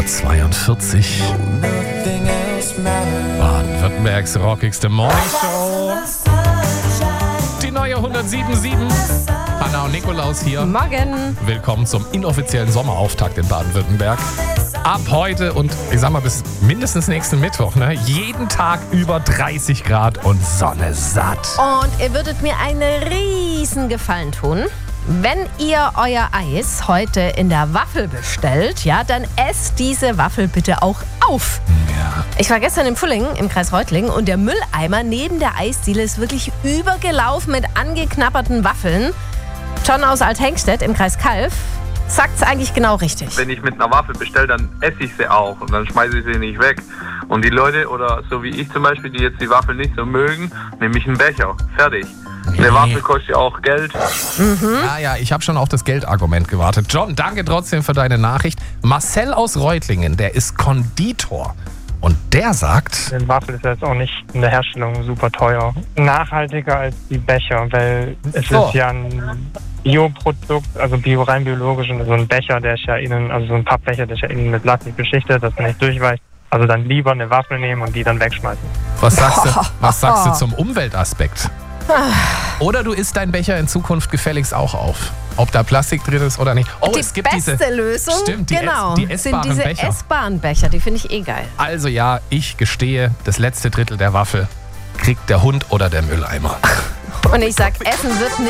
8:42 Uhr. Baden-Württembergs rockigste Morningshow. Die neue 107.7. Hanna und Nikolaus hier. Morgen. Willkommen zum inoffiziellen Sommerauftakt in Baden-Württemberg. Ab heute und ich sag mal bis mindestens nächsten Mittwoch, jeden Tag über 30 Grad und Sonne satt. Und ihr würdet mir einen riesen Gefallen tun, wenn ihr euer Eis heute in der Waffel bestellt, dann esst diese Waffel bitte auch auf. Ja. Ich war gestern im Pfullingen im Kreis Reutlingen und der Mülleimer neben der Eisdiele ist wirklich übergelaufen mit angeknabberten Waffeln. John aus Althengstedt im Kreis Calw sagt's eigentlich genau richtig. Wenn ich mit einer Waffel bestelle, dann esse ich sie auch und dann schmeiße ich sie nicht weg. Und die Leute, oder so wie ich zum Beispiel, die jetzt die Waffel nicht so mögen, nehme ich einen Becher. Fertig. Eine Waffel kostet ja auch Geld. Ja, ich habe schon auf das Geldargument gewartet. John, danke trotzdem für deine Nachricht. Marcel aus Reutlingen, der ist Konditor. Und der sagt... Eine Waffel ist jetzt auch nicht in der Herstellung super teuer. Nachhaltiger als die Becher, weil es ist ja ein Bioprodukt, also rein biologisch. Und so ein Becher, der ist ja innen, also so ein Pappbecher, der ist ja innen mit Plastik beschichtet, dass man nicht durchweicht. Also dann lieber eine Waffel nehmen und die dann wegschmeißen. Was sagst du zum Umweltaspekt? Oder du isst deinen Becher in Zukunft gefälligst auch auf. Ob da Plastik drin ist oder nicht. Oh, Die es gibt beste Lösung, Stimmt, die sind essbaren diese Becher. essbaren Becher, die finde ich geil. Also ja, ich gestehe, das letzte Drittel der Waffel kriegt der Hund oder der Mülleimer. Und ich sag, Essen wird nicht